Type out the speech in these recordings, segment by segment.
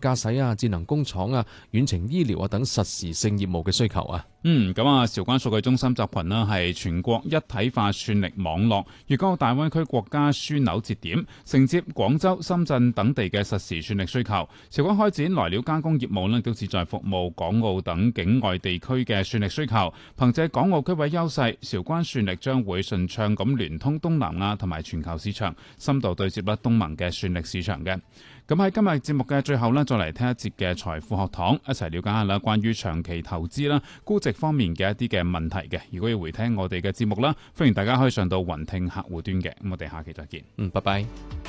駕駛啊、智能工廠啊、遠程醫療啊等實時性業務嘅需求啊。 韶關數據中心集群呢係全國一體化算力網絡粵港澳大灣區國家樞紐節點，承接廣州、深圳等地嘅實時算力需求。韶關開展來料加工業務呢，都旨在服務港澳等境外地區嘅算力需求。憑借港澳區位優勢，韶關算力將會順暢咁聯通東南亞同埋全球市場，深度對接東盟嘅算力市場嘅。咁喺今日節目嘅最後呢，再嚟聽一節嘅財富學堂，一齊了解下啦，關於長期投資啦、估值方面嘅一啲嘅問題嘅。如果要回聽我哋嘅節目啦，歡迎大家可以上到雲聽客戶端嘅。咁我哋下期再見。 拜拜。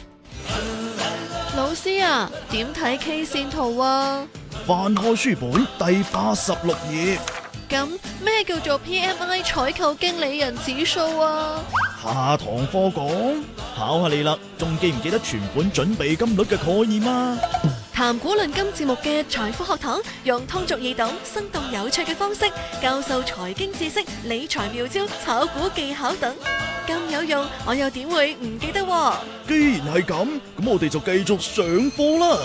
老師啊，點睇 K 線圖啊？ 翻開書本第86頁。 咁咩叫做 PMI 採購經理人指數啊？ 下堂課講，考下你啦，仲記唔記得存款準備金率嘅概念啊？ 談股論金節目嘅財富學堂，用通俗易懂、生動有趣嘅方式教授財經知識、理財妙招、炒股技巧等，咁有用，我又點會唔記得喎？ 既然係咁，咁我哋就繼續上課啦。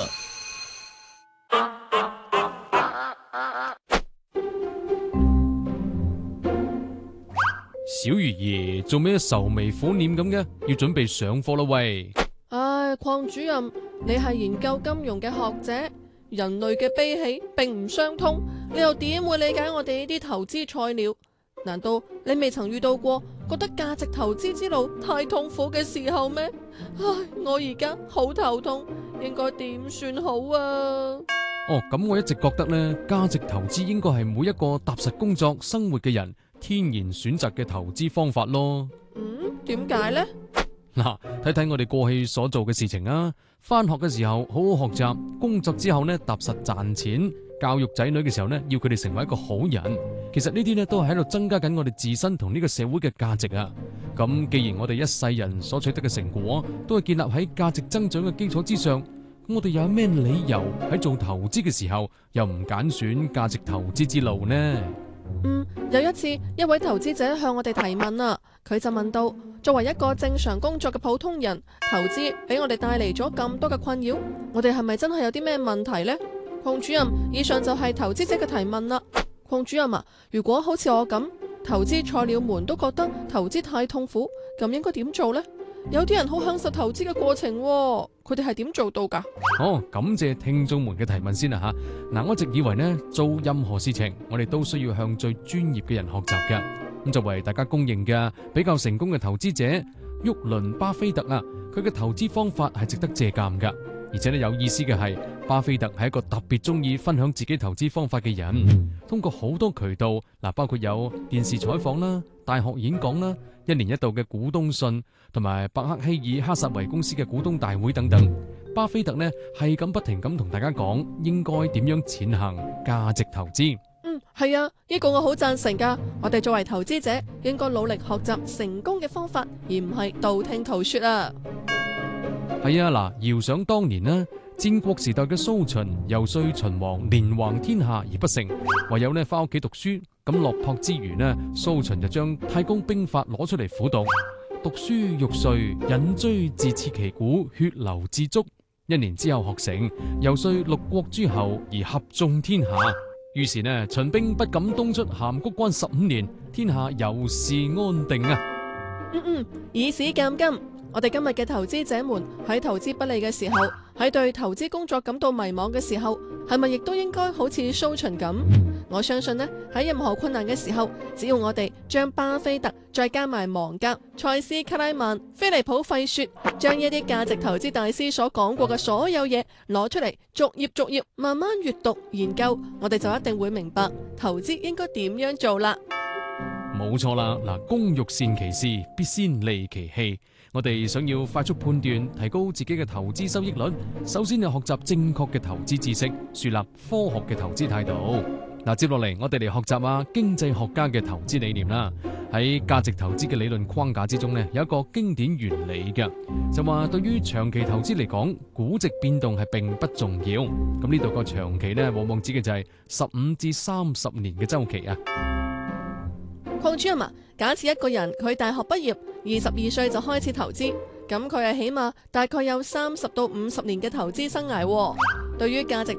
小魚兒做咩愁眉苦臉咁嘅？要準備上課啦喂！ 唉，鄺主任，你係研究金融嘅學者，人類嘅悲喜並唔相通，你又點會理解我哋呢啲投資菜鳥？難道你未曾遇到過覺得價值投資之路太痛苦嘅時候咩？唉，我而家好頭痛，應該點算好啊？ 咁我一直覺得呢，價值投資應該係每一個踏實工作生活嘅人天然選擇嘅投資方法咯。 點解呢？ 嗱，睇睇我哋過去所做嘅事情啊。返學嘅時候好好學習，工作之後呢踏實賺錢，教育仔女嘅時候呢要佢哋成為一個好人。其實呢啲呢都係喺度增加緊我哋自身同呢個社會嘅價值啊。咁既然我哋一世人所取得嘅成果都係建立喺價值增長嘅基礎之上，咁我哋有咩理由喺做投資嘅時候又唔揀選價值投資之路呢？ 有一次，一位投資者向我哋提問啊，佢就問到：作為一個正常工作嘅普通人，投資俾我哋帶嚟咗咁多嘅困擾，我哋係咪真係有啲咩問題呢？鄺主任，以上就係投資者嘅提問啦。鄺主任啊，如果好似我咁，投資菜鳥們都覺得投資太痛苦，咁應該點做呢？有啲人好享受投資嘅過程，佢哋係點做到㗎？ 感謝聽眾們嘅提問先啦吓。我一直以為呢，做任何事情我哋都需要向最專業嘅人學習嘅。咁作為大家公認嘅比較成功嘅投資者，沃倫巴菲特啊，佢嘅投資方法係值得借鑑噶。而且呢，有意思嘅係，巴菲特係一個特別中意分享自己投資方法嘅人。通過好多渠道，包括有電視採訪啦、大學演講啦、一年一度嘅股東信，同埋伯克希爾哈撒維公司嘅股東大會等等。巴菲特呢係咁不停咁同大家講，應該點樣踐行價值投資。 係啊，呢個我好贊成噶。我哋作為投資者，應該努力學習成功嘅方法，而唔係道聽途說啊。 係啊，遙想當年呢，戰國時代嘅蘇秦遊說秦王連橫天下而不成，唯有呢翻屋企讀書。咁落魄之餘呢，蘇秦就將太公兵法攞出嚟苦讀，讀書欲睡，引錐自刺其股，血流至足。1年之後學成，遊說6國諸侯而合眾天下。於是呢，秦兵不敢東出函谷關15年，天下由是安定啊。 以史鑑今，我哋今日嘅投資者們喺投資不利嘅時候，喺對投資工作感到迷茫嘅時候，係咪亦都應該好似蘇秦咁？我相信呢，喺任何困難嘅時候，只要我哋將巴菲特再加埋芒格、塞斯卡拉曼、菲利普費雪，將一啲價值投資大師所講過嘅所有嘢攞出嚟，逐頁慢慢閱讀研究，我哋就一定會明白投資應該點樣做啦。 冇錯啦，工欲善其事，必先利其器。我哋想要快速判斷，提高自己嘅投資收益率，首先要學習正確嘅投資知識，樹立科學嘅投資態度。接落嚟我哋嚟學習經濟學家嘅投資理念啦。喺價值投資嘅理論框架之中呢，有一個經典原理嘅，就話對於長期投資嚟講，估值變動係並不重要。咁呢度個長期呢，往往指嘅就係15至30年嘅周期啊。 鄺主任啊，假設一個人佢大學畢業，22歲就開始投資，咁佢係起碼大概有30到50年嘅投資生涯。對於價值